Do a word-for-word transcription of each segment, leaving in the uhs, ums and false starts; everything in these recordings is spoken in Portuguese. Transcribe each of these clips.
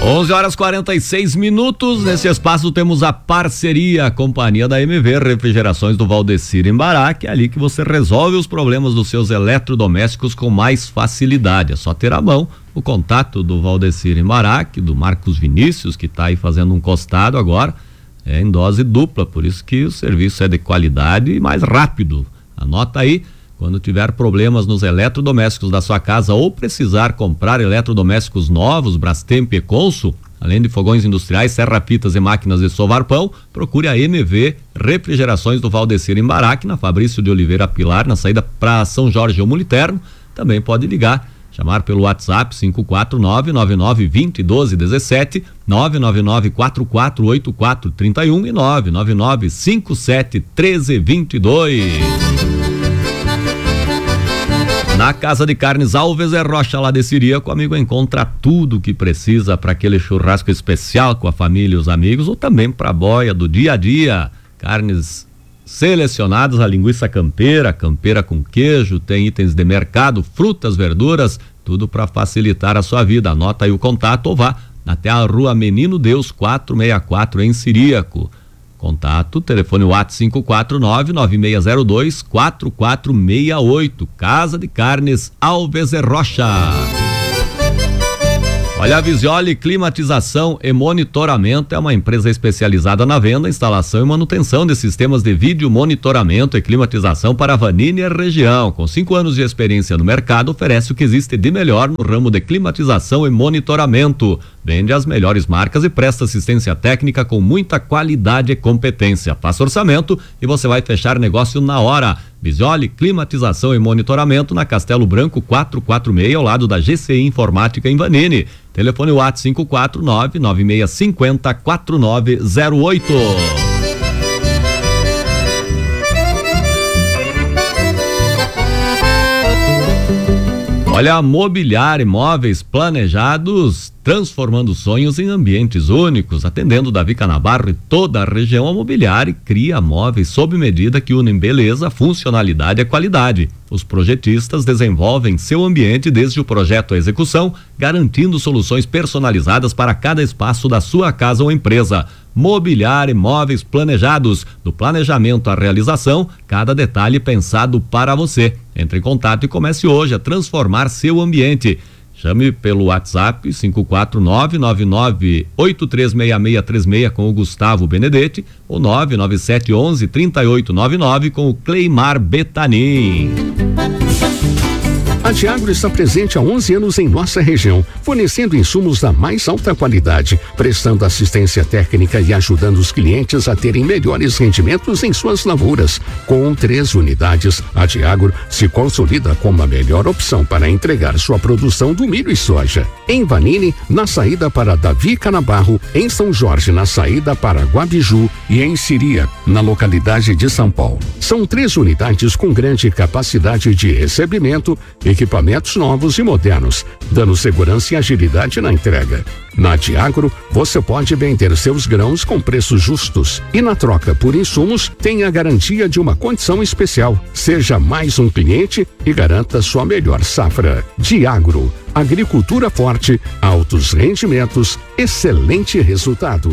onze horas e quarenta e seis minutos. Nesse espaço temos a parceria, a companhia da M V Refrigerações do Valdecir Embaraque, é ali que você resolve os problemas dos seus eletrodomésticos com mais facilidade. É só ter à mão o contato do Valdecir Embaraque, do Marcos Vinícius, que está aí fazendo um costado agora, é em dose dupla, por isso que o serviço é de qualidade e mais rápido. Anota aí. Quando tiver problemas nos eletrodomésticos da sua casa ou precisar comprar eletrodomésticos novos, Brastemp e Consul, além de fogões industriais, serra-fitas e máquinas de sovar pão, procure a M V Refrigerações do Valdecir Embaraque, na Fabrício de Oliveira Pilar, na saída para São Jorge ou Muliterno. Também pode ligar, chamar pelo WhatsApp cinco quatro nove, nove nove dois zero, um dois um sete, nove nove nove, quatro quatro oito quatro três um e nove nove nove, cinco sete um três dois dois. Na Casa de Carnes Alves é Rocha, lá de Siríaco, amigo, encontra tudo o que precisa para aquele churrasco especial com a família e os amigos, ou também para a boia do dia a dia. Carnes selecionadas, a linguiça campeira, campeira com queijo, tem itens de mercado, frutas, verduras, tudo para facilitar a sua vida. Anota aí o contato ou vá até a Rua Menino Deus quatrocentos e sessenta e quatro em Siríaco. Contato, telefone WhatsApp cinco quatro nove, nove seis zero dois, quatro quatro seis oito. Casa de Carnes Alves e Rocha. Olha, a Visioli Climatização e Monitoramento é uma empresa especializada na venda, instalação e manutenção de sistemas de vídeo monitoramento e climatização para a Vanini e região. Com cinco anos de experiência no mercado, oferece o que existe de melhor no ramo de climatização e monitoramento. Vende as melhores marcas e presta assistência técnica com muita qualidade e competência. Faça orçamento e você vai fechar negócio na hora. Visioli Climatização e Monitoramento, na Castelo Branco quatrocentos e quarenta e seis, ao lado da G C I Informática em Vanini. Telefone WhatsApp cinco quatro nove, nove seis cinco zero, quatro nove zero oito. Olha, a Mobiliar Imóveis Planejados, transformando sonhos em ambientes únicos, atendendo Davi Canabarro e toda a região. A Mobiliar cria móveis sob medida que unem beleza, funcionalidade e qualidade. Os projetistas desenvolvem seu ambiente desde o projeto à execução, garantindo soluções personalizadas para cada espaço da sua casa ou empresa. Mobiliar Imóveis Planejados, do planejamento à realização, cada detalhe pensado para você. Entre em contato e comece hoje a transformar seu ambiente. Chame pelo WhatsApp cinco quatro nove, nove nove oito três seis seis três seis com o Gustavo Benedetti ou nove nove sete um um, três oito nove nove com o Cleimar Betanin. A Diagro está presente há onze anos em nossa região, fornecendo insumos da mais alta qualidade, prestando assistência técnica e ajudando os clientes a terem melhores rendimentos em suas lavouras. Com três unidades, a Diagro se consolida como a melhor opção para entregar sua produção do milho e soja. Em Vanini, na saída para Davi Canabarro, em São Jorge, na saída para Guabiju e em Siria, na localidade de São Paulo. São três unidades com grande capacidade de recebimento, equipamentos novos e modernos, dando segurança e agilidade na entrega. Na Diagro, você pode vender seus grãos com preços justos e, na troca por insumos, tem a garantia de uma condição especial. Seja mais um cliente e garanta sua melhor safra. Diagro, agricultura forte, altos rendimentos, excelente resultado.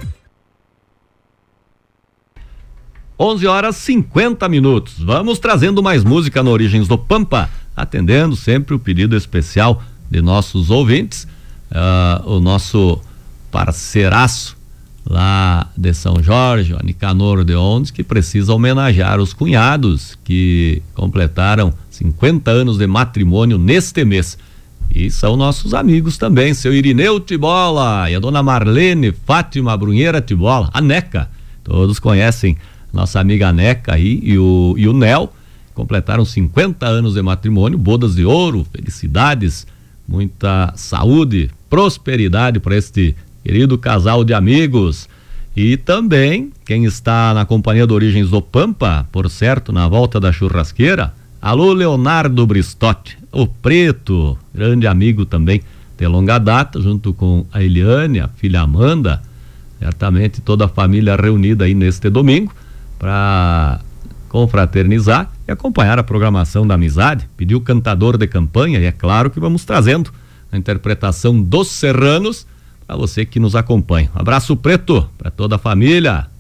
onze horas e cinquenta minutos. Vamos trazendo mais música no Origens do Pampa, atendendo sempre o pedido especial de nossos ouvintes. Uh, o nosso parceiraço lá de São Jorge, o Nicanor de Ondes, que precisa homenagear os cunhados que completaram cinquenta anos de matrimônio neste mês. E são nossos amigos também, seu Irineu Tibola e a dona Marlene Fátima Brunheira Tibola, a Neca. Todos conhecem nossa amiga Neca aí e o, e o Nel. Completaram cinquenta anos de matrimônio, bodas de ouro, felicidades, muita saúde, prosperidade para este querido casal de amigos. E também, quem está na companhia do Origens do Pampa, por certo, na volta da churrasqueira, alô Leonardo Bristotti, o Preto, grande amigo também de longa data, junto com a Eliane, a filha Amanda, certamente toda a família reunida aí neste domingo, para confraternizar e acompanhar a programação da amizade. Pediu cantador de campanha e é claro que vamos trazendo a interpretação dos Serranos para você que nos acompanha. Um abraço preto para toda a família.